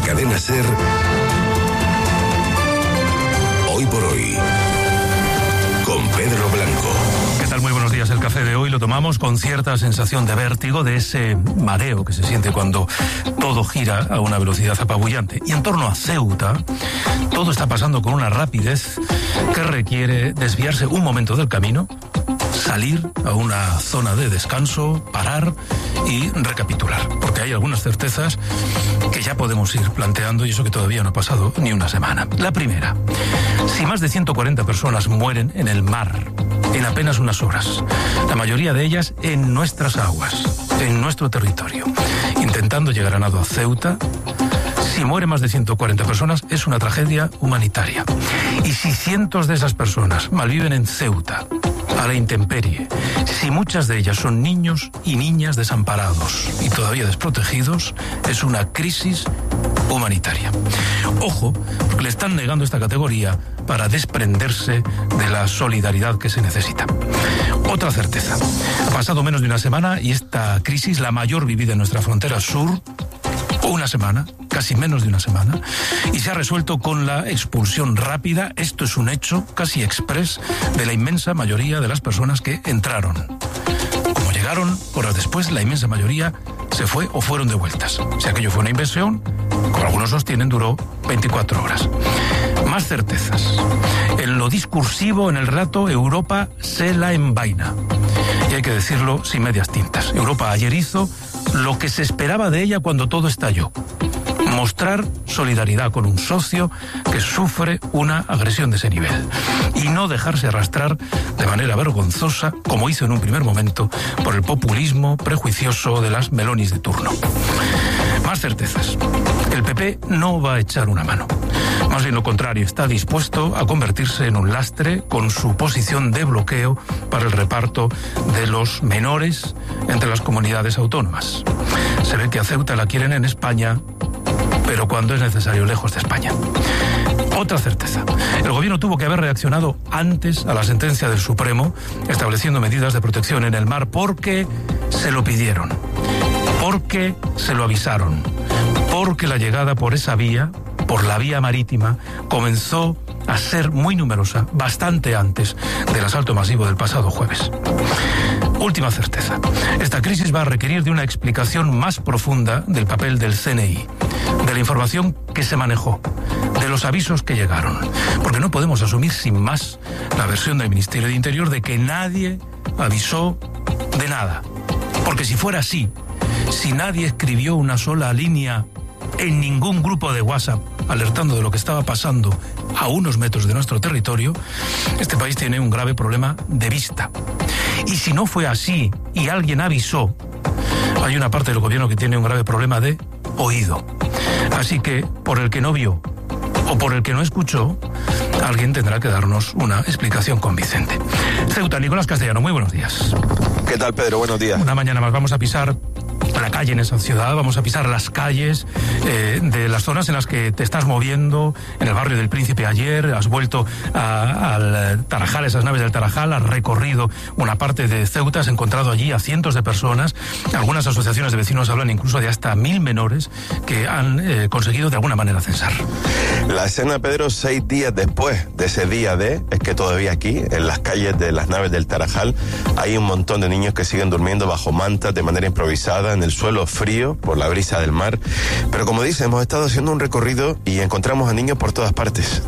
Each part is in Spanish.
Cadena SER, Hoy por Hoy, con Pedro Blanco. ¿Qué tal? Muy buenos días. El café de hoy lo tomamos con cierta sensación de vértigo, de ese mareo que se siente cuando todo gira a una velocidad apabullante. Y en torno a Ceuta, todo está pasando con una rapidez que requiere desviarse un momento del camino, salir a una zona de descanso, parar y recapitular, porque hay algunas certezas que ya podemos ir planteando, y eso que todavía no ha pasado ni una semana. La primera: si más de 140 personas mueren en el mar en apenas unas horas, la mayoría de ellas en nuestras aguas, en nuestro territorio, intentando llegar a nado a Ceuta, si mueren más de 140 personas, es una tragedia humanitaria. Y si cientos de esas personas malviven en Ceuta, a la intemperie, si muchas de ellas son niños y niñas desamparados y todavía desprotegidos, es una crisis humanitaria. Ojo, porque le están negando esta categoría para desprenderse de la solidaridad que se necesita. Otra certeza: ha pasado menos de una semana y esta crisis, la mayor vivida en nuestra frontera sur, una semana, casi menos de una semana, y se ha resuelto con la expulsión rápida, esto es un hecho, casi express, de la inmensa mayoría de las personas que entraron. Como llegaron, horas después, la inmensa mayoría se fue o fueron devueltas. Si aquello fue una inversión, como algunos sostienen, duró 24 horas. Más certezas. En lo discursivo, en el relato, Europa se la envaina. Y hay que decirlo sin medias tintas. Europa ayer hizo lo que se esperaba de ella cuando todo estalló: mostrar solidaridad con un socio que sufre una agresión de ese nivel y no dejarse arrastrar de manera vergonzosa, como hizo en un primer momento, por el populismo prejuicioso de las Melonis de turno. Más certezas. El PP no va a echar una mano. Más bien lo contrario, está dispuesto a convertirse en un lastre con su posición de bloqueo para el reparto de los menores entre las comunidades autónomas. Se ve que a Ceuta la quieren en España, pero cuando es necesario lejos de España. Otra certeza: el gobierno tuvo que haber reaccionado antes a la sentencia del Supremo estableciendo medidas de protección en el mar, porque se lo pidieron, porque se lo avisaron, porque la llegada por esa vía, por la vía marítima, comenzó a ser muy numerosa bastante antes del asalto masivo del pasado jueves. Última certeza: esta crisis va a requerir de una explicación más profunda del papel del CNI, de la información que se manejó, de los avisos que llegaron, porque no podemos asumir sin más la versión del Ministerio de Interior de que nadie avisó de nada, porque si fuera así, si nadie escribió una sola línea en ningún grupo de WhatsApp alertando de lo que estaba pasando a unos metros de nuestro territorio, este país tiene un grave problema de vista. Y si no fue así y alguien avisó, hay una parte del gobierno que tiene un grave problema de oído. Así que, por el que no vio o por el que no escuchó, alguien tendrá que darnos una explicación convincente. Ceuta, Nicolás Castellano, muy buenos días. ¿Qué tal, Pedro? Buenos días. Una mañana más vamos a pisar la calle en esa ciudad, vamos a pisar las calles de las zonas en las que te estás moviendo. En el barrio del Príncipe ayer has vuelto al Tarajal, esas naves del Tarajal, has recorrido una parte de Ceuta, has encontrado allí a cientos de personas. Algunas asociaciones de vecinos hablan incluso de hasta 1000 menores que han conseguido de alguna manera censar. La escena, Pedro, 6 días después de ese día D, es que todavía aquí, en las calles de las naves del Tarajal, hay un montón de niños que siguen durmiendo bajo mantas de manera improvisada, en el suelo frío por la brisa del mar. Pero como dice, hemos estado haciendo un recorrido y encontramos a niños por todas partes.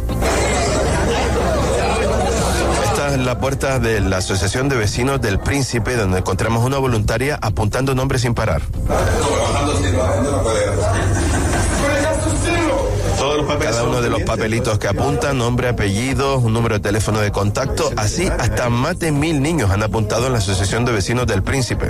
Esta es la puerta de la Asociación de Vecinos del Príncipe, donde encontramos una voluntaria apuntando nombres sin parar. Cada uno de los papelitos que apuntan, nombre, apellido, un número de teléfono de contacto, así hasta más de 1000 niños han apuntado en la Asociación de Vecinos del Príncipe.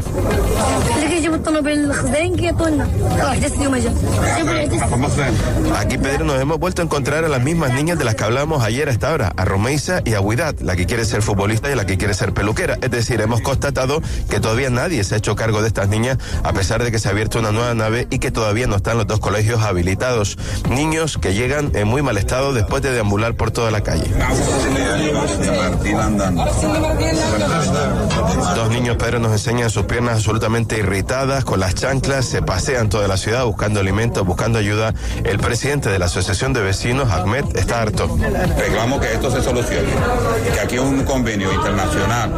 Aquí, Pedro, nos hemos vuelto a encontrar a las mismas niñas de las que hablábamos ayer a esta hora, a Romeisa y a Huidat, la que quiere ser futbolista y la que quiere ser peluquera. Es decir, hemos constatado que todavía nadie se ha hecho cargo de estas niñas, a pesar de que se ha abierto una nueva nave y que todavía no están los dos colegios habilitados. Niños que llegan llegan en muy mal estado después de deambular por toda la calle. Dos niños, Pedro, nos enseñan sus piernas absolutamente irritadas con las chanclas, se pasean toda la ciudad buscando alimentos, buscando ayuda. El presidente de la Asociación de Vecinos, Ahmed, está harto. Reclamo que esto se solucione, que aquí hay un convenio internacional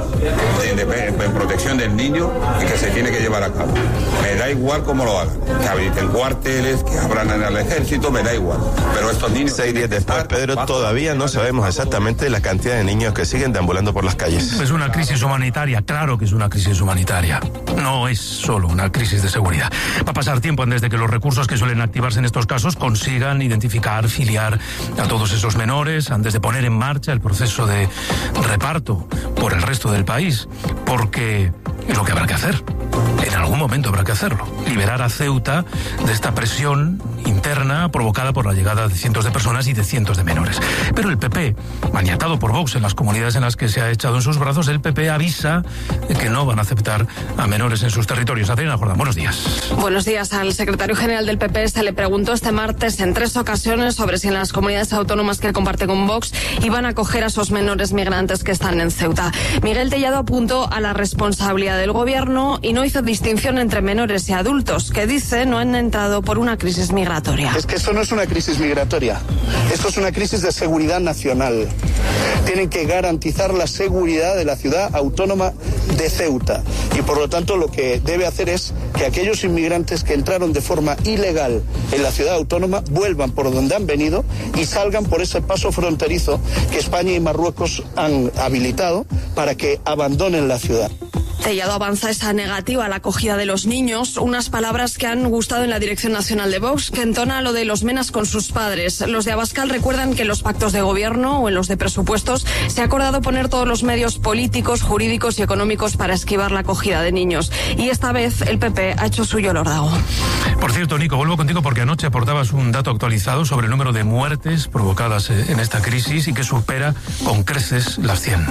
de protección del niño y que se tiene que llevar a cabo. Me da igual cómo lo hagan, que habiliten cuarteles, que abran en el ejército, me da igual. Pero estos niños... 6 días después, Pedro, todavía no sabemos exactamente la cantidad de niños que siguen deambulando por las calles. Es una crisis humanitaria, claro que es una crisis humanitaria. No es solo una crisis de seguridad. Va a pasar tiempo antes de que los recursos que suelen activarse en estos casos consigan identificar, filiar a todos esos menores, antes de poner en marcha el proceso de reparto por el resto del país, porque es lo que habrá que hacer. En algún momento habrá que hacerlo. Liberar a Ceuta de esta presión interna provocada por la llegada de cientos de personas y de cientos de menores. Pero el PP, maniatado por Vox en las comunidades en las que se ha echado en sus brazos, el PP avisa de que no van a aceptar a menores en sus territorios. Adriana Jordán, buenos días. Buenos días. Al secretario general del PP se le preguntó este martes en 3 ocasiones sobre si en las comunidades autónomas que él comparte con Vox iban a acoger a esos menores migrantes que están en Ceuta. Miguel Tellado apuntó a la responsabilidad del gobierno y no hizo distinción entre menores y adultos, que dice no han entrado por una crisis migratoria. Es que esto no es una crisis migratoria, esto es una crisis de seguridad nacional. Tienen que garantizar la seguridad de la ciudad autónoma de Ceuta y por lo tanto lo que debe hacer es que aquellos inmigrantes que entraron de forma ilegal en la ciudad autónoma vuelvan por donde han venido y salgan por ese paso fronterizo que España y Marruecos han habilitado para que abandonen la ciudad. Tellado avanza esa negativa a la acogida de los niños, unas palabras que han gustado en la Dirección Nacional de Vox, que entona lo de los menas con sus padres. Los de Abascal recuerdan que en los pactos de gobierno o en los de presupuestos se ha acordado poner todos los medios políticos, jurídicos y económicos para esquivar la acogida de niños. Y esta vez el PP ha hecho suyo el órdago. Por cierto, Nico, vuelvo contigo porque anoche aportabas un dato actualizado sobre el número de muertes provocadas en esta crisis y que supera con creces las 100.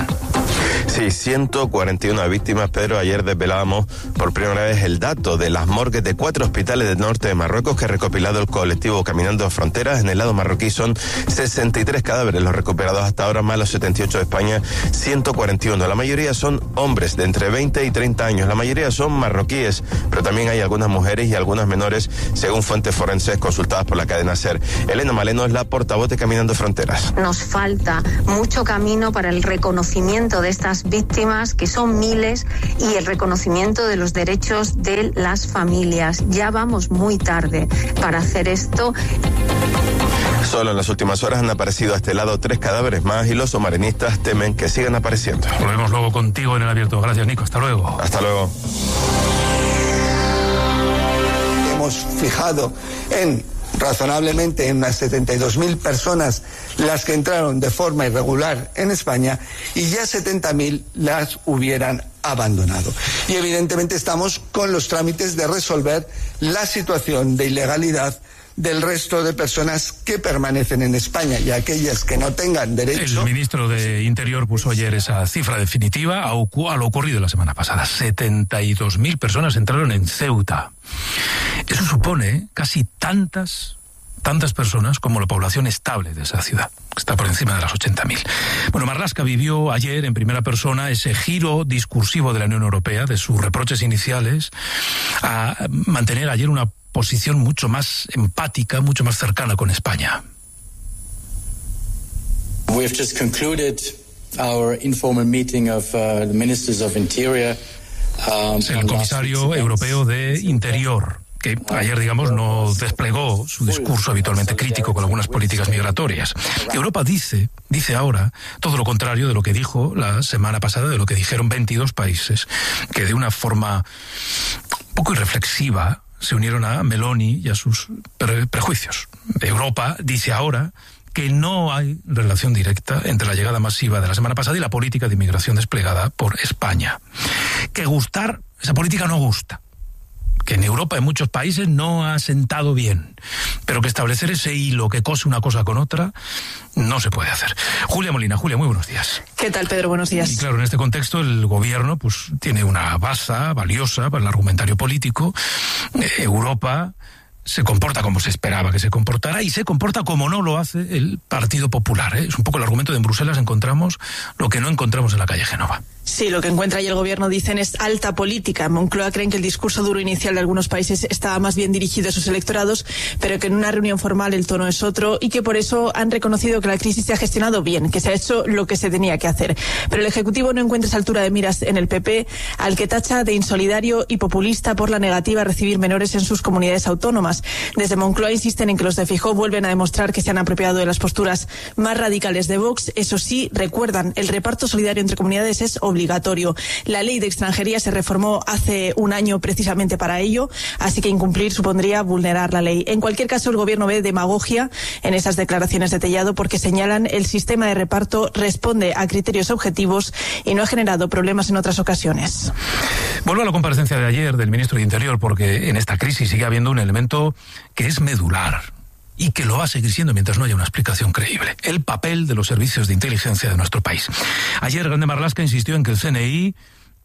Sí, 141 víctimas, Pedro. Ayer desvelábamos por primera vez el dato de las morgues de 4 hospitales del norte de Marruecos que ha recopilado el colectivo Caminando Fronteras. En el lado marroquí son 63 cadáveres los recuperados hasta ahora, más los 78 de España, 141. La mayoría son hombres de entre 20 y 30 años. La mayoría son marroquíes, pero también hay algunas mujeres y algunas menores, según fuentes forenses consultadas por la cadena SER. Elena Maleno es la portavoz de Caminando Fronteras. Nos falta mucho camino para el reconocimiento de estas víctimas, que son miles, y el reconocimiento de los derechos de las familias. Ya vamos muy tarde para hacer esto. Solo en las últimas horas han aparecido a este lado 3 cadáveres más y los somarenistas temen que sigan apareciendo. Lo vemos luego contigo en el abierto. Gracias, Nico. Hasta luego. Hasta luego. Hemos fijado razonablemente en unas 72.000 personas las que entraron de forma irregular en España y ya 70.000 las hubieran abandonado. Y evidentemente estamos con los trámites de resolver la situación de ilegalidad del resto de personas que permanecen en España y aquellas que no tengan derecho. El ministro de Interior puso ayer esa cifra definitiva a lo ocurrido la semana pasada. 72.000 personas entraron en Ceuta. Eso supone casi tantas personas como la población estable de esa ciudad, que está por encima de las 80.000. Bueno, Marlaska vivió ayer en primera persona ese giro discursivo de la Unión Europea, de sus reproches iniciales, a mantener ayer una posición mucho más empática, mucho más cercana con España. We have just concluded our informal meeting of the ministers of Interior. El comisario europeo de Interior, que ayer, digamos, no desplegó su discurso habitualmente crítico con algunas políticas migratorias. Europa dice ahora todo lo contrario de lo que dijo la semana pasada, de lo que dijeron 22 países, que de una forma un poco irreflexiva se unieron a Meloni y a sus prejuicios. Europa dice ahora que no hay relación directa entre la llegada masiva de la semana pasada y la política de inmigración desplegada por España. Que gustar, esa política no gusta. Que en Europa, en muchos países, no ha sentado bien. Pero que establecer ese hilo que cose una cosa con otra no se puede hacer. Julia Molina. Julia, muy buenos días. ¿Qué tal, Pedro? Buenos días. Y claro, en este contexto el gobierno tiene una base valiosa para el argumentario político. Europa se comporta como se esperaba que se comportara y se comporta como no lo hace el Partido Popular. Es un poco el argumento de en Bruselas encontramos lo que no encontramos en la calle Génova. Sí, lo que encuentra y el gobierno dicen es alta política. En Moncloa creen que el discurso duro inicial de algunos países estaba más bien dirigido a sus electorados, pero que en una reunión formal el tono es otro y que por eso han reconocido que la crisis se ha gestionado bien, que se ha hecho lo que se tenía que hacer. Pero el Ejecutivo no encuentra esa altura de miras en el PP, al que tacha de insolidario y populista por la negativa a recibir menores en sus comunidades autónomas. Desde Moncloa insisten en que los de Feijóo vuelven a demostrar que se han apropiado de las posturas más radicales de Vox. Eso sí, recuerdan, el reparto solidario entre comunidades es obligatorio. La ley de extranjería se reformó hace un año precisamente para ello, así que incumplir supondría vulnerar la ley. En cualquier caso, el gobierno ve demagogia en esas declaraciones de Tellado porque señalan el sistema de reparto responde a criterios objetivos y no ha generado problemas en otras ocasiones. Vuelvo a la comparecencia de ayer del ministro de Interior porque en esta crisis sigue habiendo un elemento que es medular y que lo va a seguir siendo mientras no haya una explicación creíble. El papel de los servicios de inteligencia de nuestro país. Ayer Grande Marlaska insistió en que el CNI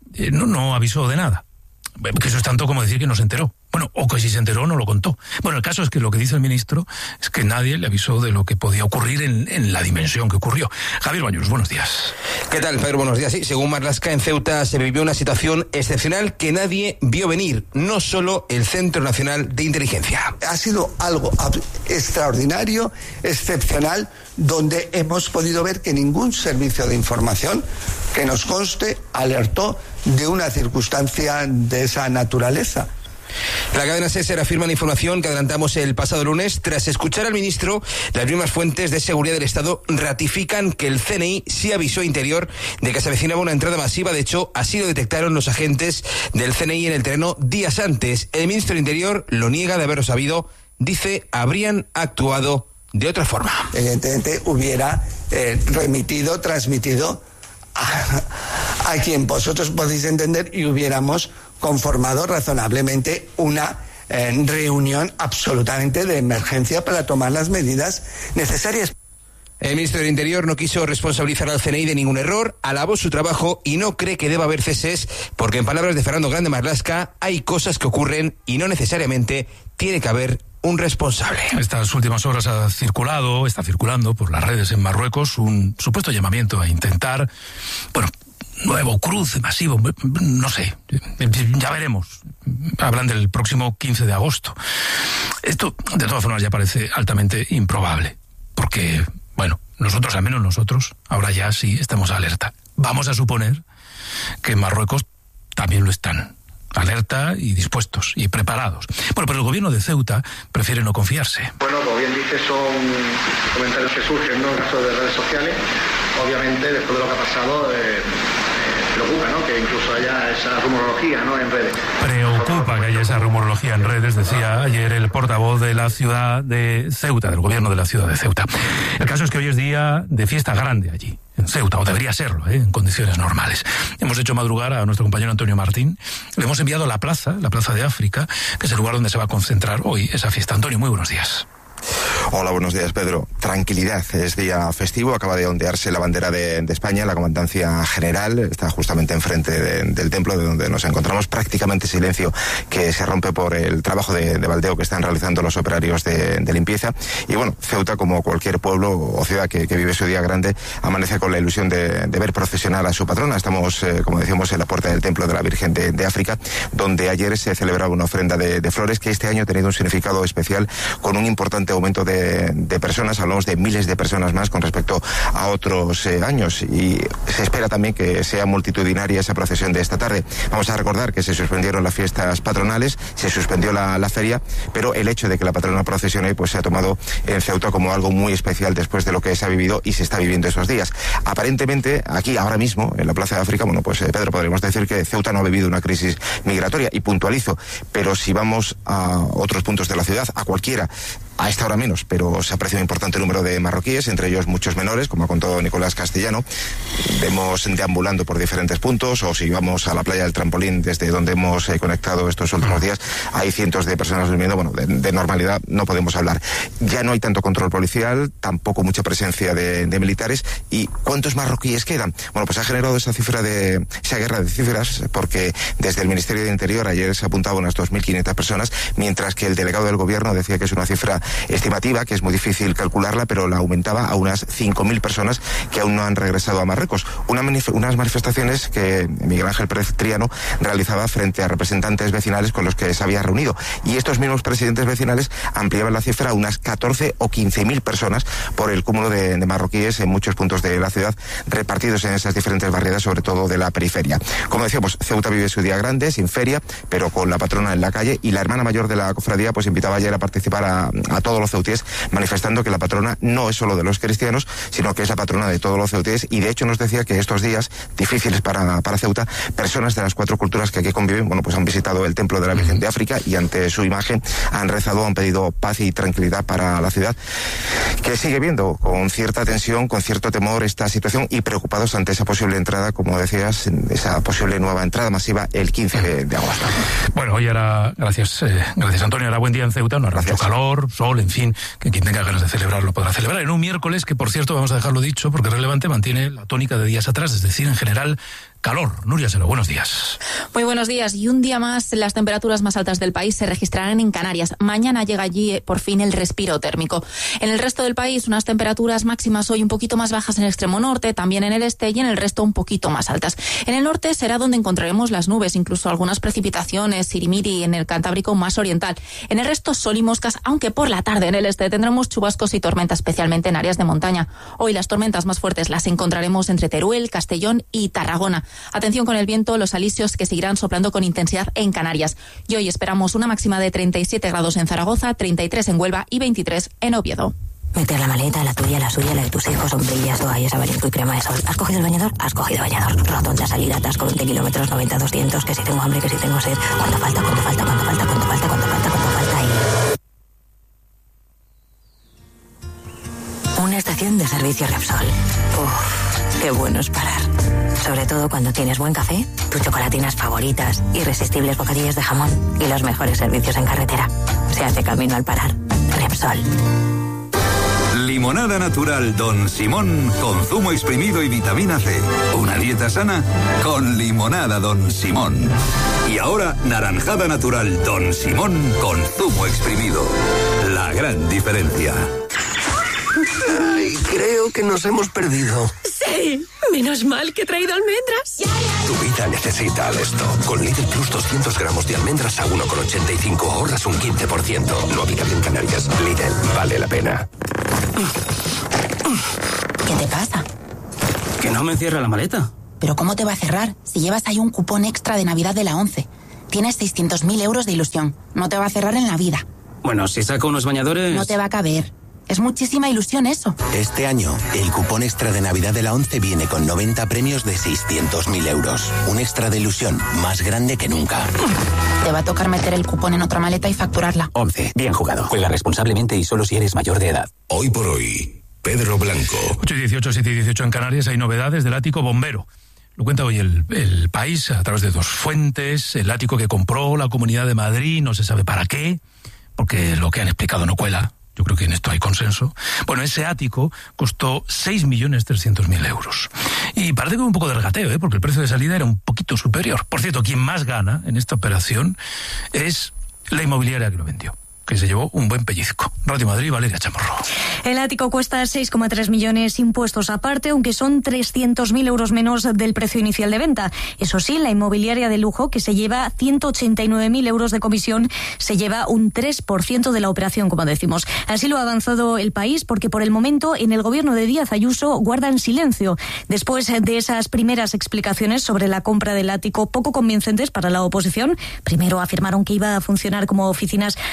no avisó de nada. Que eso es tanto como decir que no se enteró. Bueno, o que si se enteró no lo contó. Bueno, el caso es que lo que dice el ministro es que nadie le avisó de lo que podía ocurrir en la dimensión que ocurrió. Javier Bañuelos, buenos días. ¿Qué tal, Pedro? Buenos días. Sí, según Marlaska, en Ceuta se vivió una situación excepcional que nadie vio venir, no solo el Centro Nacional de Inteligencia. Ha sido algo extraordinario, excepcional, donde hemos podido ver que ningún servicio de información que nos conste alertó de una circunstancia de esa naturaleza. La cadena SER afirma la información que adelantamos el pasado lunes. Tras escuchar al ministro, las mismas fuentes de seguridad del Estado ratifican que el CNI sí avisó a Interior de que se avecinaba una entrada masiva. De hecho, así lo detectaron los agentes del CNI en el terreno días antes. El ministro del Interior lo niega de haberlo sabido. Dice, habrían actuado de otra forma. Evidentemente hubiera transmitido a quien vosotros podéis entender y hubiéramos conformado razonablemente una reunión absolutamente de emergencia para tomar las medidas necesarias. El ministro del Interior no quiso responsabilizar al CNI de ningún error, alabó su trabajo y no cree que deba haber ceses, porque en palabras de Fernando Grande Marlaska, hay cosas que ocurren y no necesariamente tiene que haber un responsable. Estas últimas horas está circulando por las redes en Marruecos un supuesto llamamiento a intentar, nuevo cruce masivo, no sé, ya veremos. Hablan del próximo 15 de agosto. Esto, de todas formas, ya parece altamente improbable, porque, nosotros, al menos nosotros, ahora ya sí estamos alerta. Vamos a suponer que en Marruecos también lo están. Alerta y dispuestos y preparados. Pero el gobierno de Ceuta prefiere no confiarse. Como bien dice, son comentarios que surgen en caso de redes sociales. Obviamente, después de lo que ha pasado, preocupa, que incluso haya esa rumorología, en redes. Preocupa que haya esa rumorología en redes, decía ayer el portavoz de la ciudad de Ceuta, del gobierno de la ciudad de Ceuta. El caso es que hoy es día de fiesta grande allí, en Ceuta, o debería serlo, en condiciones normales. Hemos hecho madrugar a nuestro compañero Antonio Martín, le hemos enviado a la Plaza de África, que es el lugar donde se va a concentrar hoy esa fiesta. Antonio, muy buenos días. Hola, buenos días, Pedro. Tranquilidad, es día festivo, acaba de ondearse la bandera de España, la comandancia general está justamente enfrente del templo de donde nos encontramos, prácticamente silencio que se rompe por el trabajo de baldeo que están realizando los operarios de limpieza. Y Ceuta, como cualquier pueblo o ciudad que vive su día grande, amanece con la ilusión de ver procesionar a su patrona. Estamos, como decíamos, en la puerta del templo de la Virgen de África, donde ayer se celebraba una ofrenda de flores que este año ha tenido un significado especial con un importante aumento de personas, hablamos de miles de personas más con respecto a otros años, y se espera también que sea multitudinaria esa procesión de esta tarde. Vamos a recordar que se suspendieron las fiestas patronales, se suspendió la feria, pero el hecho de que la patrona procesione pues se ha tomado en Ceuta como algo muy especial después de lo que se ha vivido y se está viviendo esos días. Aparentemente, aquí, ahora mismo, en la Plaza de África, Pedro, podríamos decir que Ceuta no ha vivido una crisis migratoria, y puntualizo, pero si vamos a otros puntos de la ciudad, a cualquiera, A esta hora menos, pero se aprecia un importante número de marroquíes, entre ellos muchos menores, como ha contado Nicolás Castellano. Vemos deambulando por diferentes puntos, o si vamos a la playa del Trampolín, desde donde hemos conectado estos últimos días, hay cientos de personas durmiendo. Bueno, de normalidad no podemos hablar. Ya no hay tanto control policial, tampoco mucha presencia de militares. ¿Y cuántos marroquíes quedan? Bueno, pues ha generado esa guerra de cifras, porque desde el Ministerio de Interior ayer se apuntaba a unas 2.500 personas, mientras que el delegado del gobierno decía que es una cifra estimativa, que es muy difícil calcularla, pero la aumentaba a unas 5.000 personas que aún no han regresado a Marruecos. Unas manifestaciones que Miguel Ángel Pérez Triano realizaba frente a representantes vecinales con los que se había reunido. Y estos mismos presidentes vecinales ampliaban la cifra a unas 14 o 15.000 personas por el cúmulo de marroquíes en muchos puntos de la ciudad, repartidos en esas diferentes barriadas, sobre todo de la periferia. Como decíamos, Ceuta vive su día grande, sin feria, pero con la patrona en la calle, y la hermana mayor de la cofradía pues invitaba ayer a participar a todos los ceutíes, manifestando que la patrona no es solo de los cristianos, sino que es la patrona de todos los ceutíes. Y de hecho nos decía que estos días difíciles para Ceuta, personas de las 4 culturas que aquí conviven, bueno, pues han visitado el templo de la Virgen de África y ante su imagen han rezado, han pedido paz y tranquilidad para la ciudad, que sigue viendo con cierta tensión, con cierto temor esta situación, y preocupados ante esa posible entrada, como decías, esa posible nueva entrada masiva el 15 de agosto. Bueno, hoy hará, gracias Antonio, hará buen día en Ceuta, no hará mucho calor, sol, en fin, que quien tenga ganas de celebrar lo podrá celebrar en un miércoles que, por cierto, vamos a dejarlo dicho porque es relevante, mantiene la tónica de días atrás, es decir, en general, calor. Nuria Selo, buenos días. Muy buenos días. Y un día más, las temperaturas más altas del país se registrarán en Canarias. Mañana llega allí por fin el respiro térmico. En el resto del país, unas temperaturas máximas hoy un poquito más bajas en el extremo norte, también en el este, y en el resto un poquito más altas. En el norte será donde encontraremos las nubes, incluso algunas precipitaciones, sirimiri en el Cantábrico más oriental. En el resto sol y moscas, aunque por la tarde en el este tendremos chubascos y tormentas, especialmente en áreas de montaña. Hoy las tormentas más fuertes las encontraremos entre Teruel, Castellón y Tarragona. Atención con el viento, los alisios que seguirán soplando con intensidad en Canarias. Y hoy esperamos una máxima de 37 grados en Zaragoza, 33 en Huelva y 23 en Oviedo. Meter la maleta, la tuya, la suya, la de tus hijos, sombrillas, toallas, abanico y crema de sol. ¿Has cogido el bañador? Has cogido bañador. Rotonda, salida, atasco, 20 kilómetros, 90, 200, que si tengo hambre, que si tengo sed. ¿Cuánto falta? ¿Cuánto falta? ¿Cuánto falta? ¿Cuánto falta? ¿Cuánto falta? ¿Cuánto falta? Una estación de servicio Repsol. Uf, qué bueno es parar. Sobre todo cuando tienes buen café, tus chocolatinas favoritas, irresistibles bocadillos de jamón y los mejores servicios en carretera. Se hace camino al parar. Repsol. Limonada natural Don Simón con zumo exprimido y vitamina C. Una dieta sana con limonada Don Simón. Y ahora naranjada natural Don Simón con zumo exprimido. La gran diferencia. Ay, creo que nos hemos perdido. Sí, menos mal que he traído almendras. Tu vida necesita esto. Con Lidl Plus 200 gramos de almendras a 1,85 ahorras un 15%. No había bien Canarias. Lidl, vale la pena. ¿Qué te pasa? Que no me cierra la maleta. ¿Pero cómo te va a cerrar? Si llevas ahí un cupón extra de Navidad de la 11. Tienes 600.000 euros de ilusión. No te va a cerrar en la vida. Bueno, si saco unos bañadores... No te va a caber. Es muchísima ilusión eso. Este año, el cupón extra de Navidad de la 11 viene con 90 premios de 600.000 euros. Un extra de ilusión más grande que nunca. Te va a tocar meter el cupón en otra maleta y facturarla. 11. Bien jugado. Juega responsablemente y solo si eres mayor de edad. Hoy por hoy, Pedro Blanco. 8:18, 7:18 en Canarias, hay novedades del ático bombero. Lo cuenta hoy el País a través de 2 fuentes. El ático que compró la Comunidad de Madrid, no se sabe para qué, porque lo que han explicado no cuela. Yo creo que en esto hay consenso. Bueno, ese ático costó 6.300.000 euros. Y parece que un poco de regateo, porque el precio de salida era un poquito superior. Por cierto, quien más gana en esta operación es la inmobiliaria que lo vendió, que se llevó un buen pellizco. Radio Madrid, Valeria Chamorro. El ático cuesta 6,3 millones impuestos aparte, aunque son 300.000 euros menos del precio inicial de venta. Eso sí, la inmobiliaria de lujo, que se lleva 189.000 euros de comisión, se lleva un 3% de la operación, como decimos. Así lo ha avanzado el País, porque por el momento en el gobierno de Díaz Ayuso guardan silencio. Después de esas primeras explicaciones sobre la compra del ático poco convincentes para la oposición, primero afirmaron que iba a funcionar como oficinas, aunque sí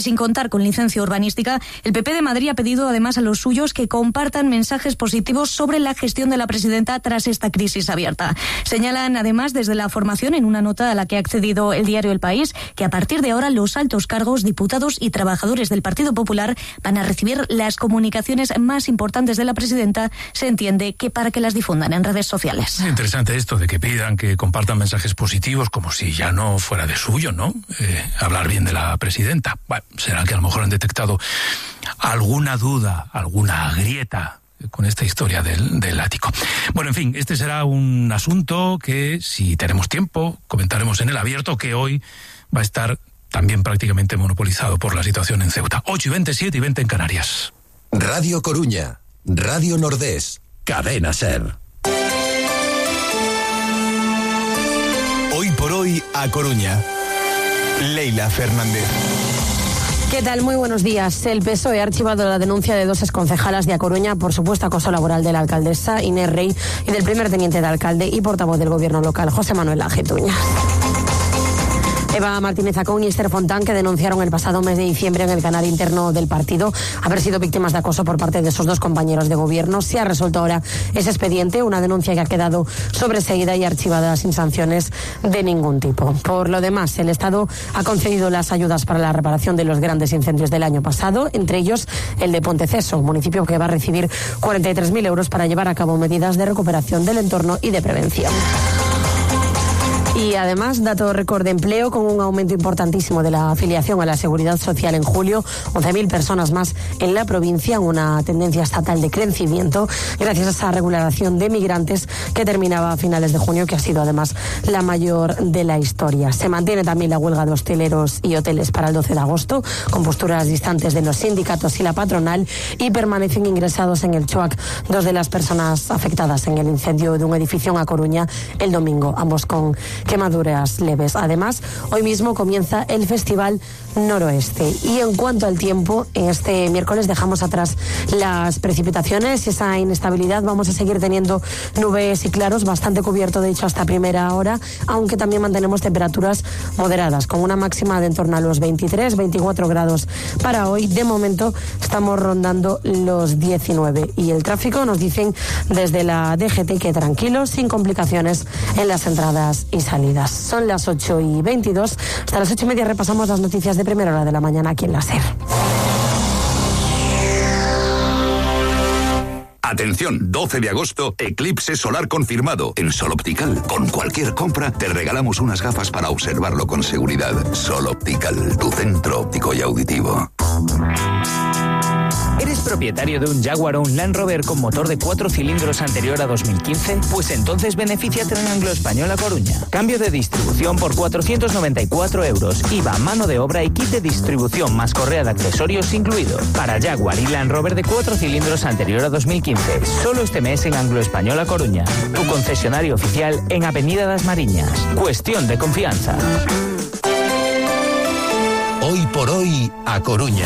sin contar con licencia urbanística, el PP de Madrid ha pedido además a los suyos que compartan mensajes positivos sobre la gestión de la presidenta tras esta crisis abierta. Señalan además desde la formación, en una nota a la que ha accedido el diario El País, que a partir de ahora los altos cargos, diputados y trabajadores del Partido Popular van a recibir las comunicaciones más importantes de la presidenta, se entiende que para que las difundan en redes sociales. Es interesante esto de que pidan que compartan mensajes positivos como si ya no fuera de suyo, ¿no? Hablar bien de la presidenta. Bueno, será que a lo mejor han detectado alguna duda, alguna grieta con esta historia del ático. Bueno, en fin, este será un asunto que, si tenemos tiempo, comentaremos en El Abierto, que hoy va a estar también prácticamente monopolizado por la situación en Ceuta. 8:20, 7:20 en Canarias. Radio Coruña, Radio Nordés, Cadena SER. Hoy por hoy a Coruña. Leila Fernández. ¿Qué tal? Muy buenos días. El PSOE ha archivado la denuncia de 2 exconcejalas de A Coruña por supuesto acoso laboral de la alcaldesa Inés Rey y del primer teniente de alcalde y portavoz del gobierno local, José Manuel Ajetuñas. Eva Martínez Acón y Esther Fontán, que denunciaron el pasado mes de diciembre en el canal interno del partido haber sido víctimas de acoso por parte de sus 2 compañeros de gobierno. Se ha resuelto ahora ese expediente, una denuncia que ha quedado sobreseída y archivada sin sanciones de ningún tipo. Por lo demás, el Estado ha concedido las ayudas para la reparación de los grandes incendios del año pasado, entre ellos el de Ponteceso, municipio que va a recibir 43.000 euros para llevar a cabo medidas de recuperación del entorno y de prevención. Y además, dato récord de empleo con un aumento importantísimo de la afiliación a la Seguridad Social en julio, 11.000 personas más en la provincia, una tendencia estatal de crecimiento gracias a esa regularización de migrantes que terminaba a finales de junio, que ha sido además la mayor de la historia. Se mantiene también la huelga de hosteleros y hoteles para el 12 de agosto, con posturas distantes de los sindicatos y la patronal, y permanecen ingresados en el CHOAC 2 de las personas afectadas en el incendio de un edificio en A Coruña el domingo, ambos con quemaduras leves. Además, hoy mismo comienza el Festival Noroeste. Y en cuanto al tiempo, este miércoles dejamos atrás las precipitaciones y esa inestabilidad. Vamos a seguir teniendo nubes y claros, bastante cubierto de hecho hasta primera hora, aunque también mantenemos temperaturas moderadas, con una máxima de en torno a los 23-24 grados para hoy. De momento estamos rondando los 19. Y el tráfico, nos dicen desde la DGT que tranquilos, sin complicaciones en las entradas y salidas. Son las 8:22. Hasta las 8:30 repasamos las noticias de primera hora de la mañana aquí en la SER. Atención, 12 de agosto, eclipse solar confirmado en Sol Optical. Con cualquier compra te regalamos unas gafas para observarlo con seguridad. Sol Optical, tu centro óptico y auditivo. ¿Eres propietario de un Jaguar o un Land Rover con motor de 4 cilindros anterior a 2015? Pues entonces benefíciate en Anglo Español A Coruña. Cambio de distribución por 494 euros. IVA, mano de obra y kit de distribución más correa de accesorios incluido. Para Jaguar y Land Rover de 4 cilindros anterior a 2015. Solo este mes en Anglo Español A Coruña. Tu concesionario oficial en Avenida Das Mariñas. Cuestión de confianza. Hoy por hoy a Coruña.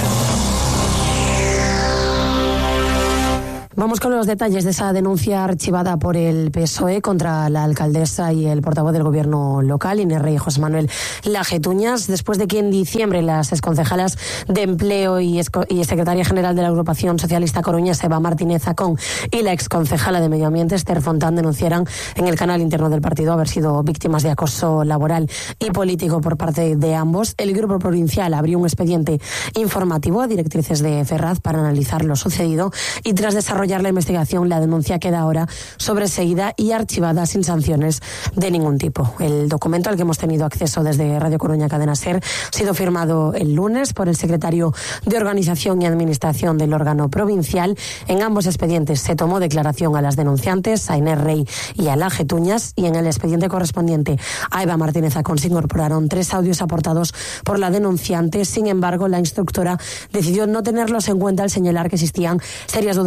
Vamos con los detalles de esa denuncia archivada por el PSOE contra la alcaldesa y el portavoz del gobierno local, Inés Rey y José Manuel Ajetuñas, después de que en diciembre las exconcejalas de Empleo y secretaria general de la agrupación socialista coruñesa, Eva Martínez Acón, y la exconcejala de Medio Ambiente, Esther Fontán, denunciaran en el canal interno del partido haber sido víctimas de acoso laboral y político por parte de ambos. El grupo provincial abrió un expediente informativo a directrices de Ferraz para analizar lo sucedido y tras desarrollar la investigación, la denuncia queda ahora sobreseída y archivada sin sanciones de ningún tipo. El documento al que hemos tenido acceso desde Radio Coruña Cadena SER ha sido firmado el lunes por el secretario de Organización y Administración del órgano provincial. En ambos expedientes se tomó declaración a las denunciantes, a Inés Rey y a Ajetuñas, y en el expediente correspondiente a Eva Martínez Acón se incorporaron 3 audios aportados por la denunciante. Sin embargo, la instructora decidió no tenerlos en cuenta al señalar que existían serias dudas sobre el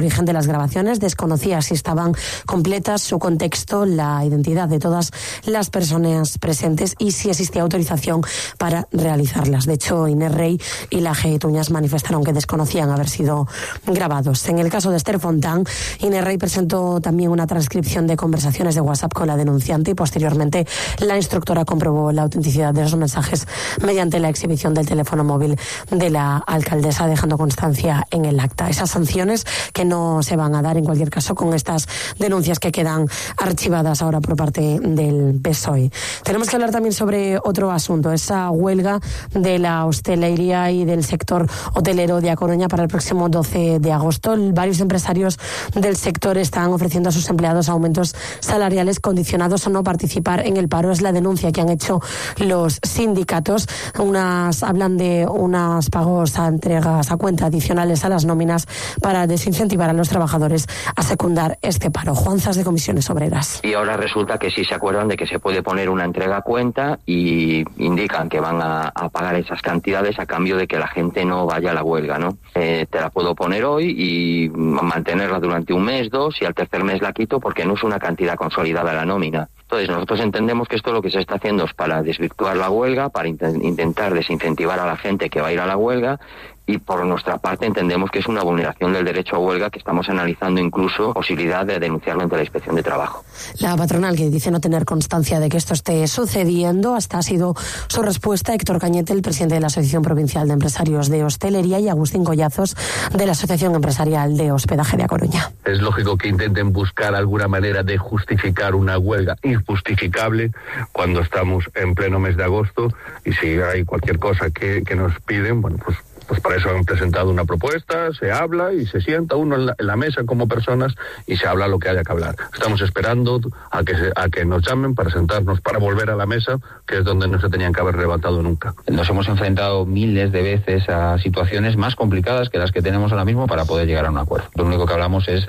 origen de las grabaciones, desconocía si estaban completas, su contexto, la identidad de todas las personas presentes y si existía autorización para realizarlas. De hecho, Inés Rey y la G. Tuñas manifestaron que desconocían haber sido grabados. En el caso de Esther Fontán, Inés Rey presentó también una transcripción de conversaciones de WhatsApp con la denunciante y posteriormente la instructora comprobó la autenticidad de los mensajes mediante la exhibición del teléfono móvil de la alcaldesa, dejando constancia en el acta. Esas sanciones que no se van a dar en cualquier caso con estas denuncias que quedan archivadas ahora por parte del PSOE. Tenemos que hablar también sobre otro asunto, esa huelga de la hostelería y del sector hotelero de A Coruña para el próximo 12 de agosto. Varios empresarios del sector están ofreciendo a sus empleados aumentos salariales condicionados a no participar en el paro. Es la denuncia que han hecho los sindicatos. Unas hablan de unos pagos a entregas a cuenta adicionales a las nóminas para desincentivar a los trabajadores a secundar este paro. Juanzas de Comisiones Obreras. Y ahora resulta que sí se acuerdan de que se puede poner una entrega a cuenta y indican que van a pagar esas cantidades a cambio de que la gente no vaya a la huelga, ¿no? Te la puedo poner hoy y mantenerla durante un mes, dos, y al tercer mes la quito porque no es una cantidad consolidada la nómina. Entonces nosotros entendemos que esto lo que se está haciendo es para desvirtuar la huelga, para intentar desincentivar a la gente que va a ir a la huelga, y por nuestra parte entendemos que es una vulneración del derecho a huelga que estamos analizando incluso posibilidad de denunciarlo ante la Inspección de Trabajo. La patronal, que dice no tener constancia de que esto esté sucediendo, hasta ha sido su respuesta Héctor Cañete, el presidente de la Asociación Provincial de Empresarios de Hostelería, y Agustín Collazos, de la Asociación Empresarial de Hospedaje de A Coruña. Es lógico que intenten buscar alguna manera de justificar una huelga injustificable cuando estamos en pleno mes de agosto, y si hay cualquier cosa que nos piden, bueno, pues para eso han presentado una propuesta, se habla y se sienta uno en la mesa como personas y se habla lo que haya que hablar. Estamos esperando a que nos llamen para sentarnos, para volver a la mesa, que es donde no se tenían que haber levantado nunca. Nos hemos enfrentado miles de veces a situaciones más complicadas que las que tenemos ahora mismo para poder llegar a un acuerdo. Lo único que hablamos es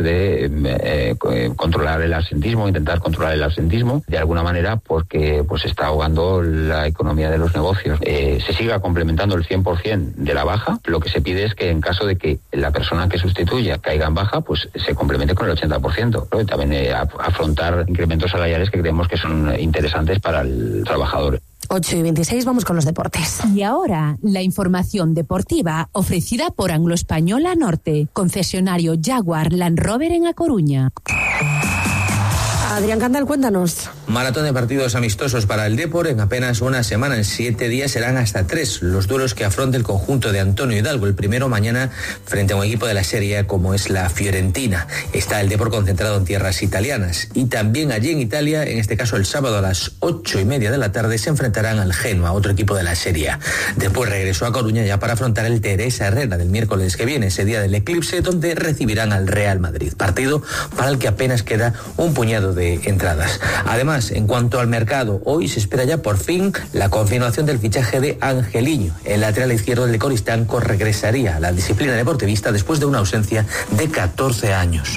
de controlar el absentismo, intentar controlar el absentismo de alguna manera, porque pues está ahogando la economía de los negocios. Se siga complementando el 100% de la baja. Lo que se pide es que en caso de que la persona que sustituya caiga en baja, pues se complemente con el 80%, ¿no? Y también afrontar incrementos salariales que creemos que son interesantes para el trabajador. 8:26, vamos con los deportes. Y ahora, la información deportiva ofrecida por Anglo-Española Norte, concesionario Jaguar Land Rover en A Coruña. Adrián Candal, cuéntanos. Maratón de partidos amistosos para el Depor en apenas una semana. En 7 días serán hasta 3 los duelos que afronta el conjunto de Antonio Hidalgo. El primero mañana frente a un equipo de la Serie A como es la Fiorentina. Está el Depor concentrado en tierras italianas. Y también allí en Italia, en este caso el sábado a las 8:30 de la tarde, se enfrentarán al Genoa, otro equipo de la Serie A. Después regresó a Coruña ya para afrontar el Teresa Herrera del miércoles que viene, ese día del eclipse, donde recibirán al Real Madrid. Partido para el que apenas queda un puñado de entradas. Además, en cuanto al mercado, hoy se espera ya por fin la confirmación del fichaje de Angeliño. El lateral izquierdo del Coristanco regresaría a la disciplina deportivista después de una ausencia de 14 años.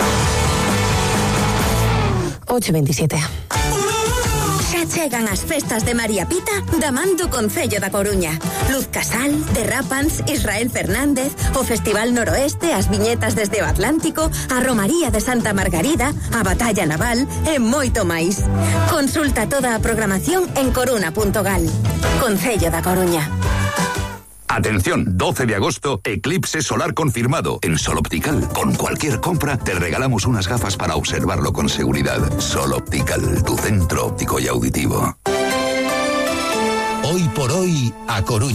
8:27. Xa chegan as festas de María Pita da man do Concello da Coruña. Luz Casal, Derrapans, Israel Fernández, o Festival Noroeste, as viñetas desde o Atlántico, a Romaría de Santa Margarida, a Batalla Naval e moito máis. Consulta toda a programación en coruna.gal. Concello da Coruña. Atención, 12 de agosto, eclipse solar confirmado. En Sol Optical, con cualquier compra, te regalamos unas gafas para observarlo con seguridad. Sol Optical, tu centro óptico y auditivo. Hoy por hoy, A Coruña.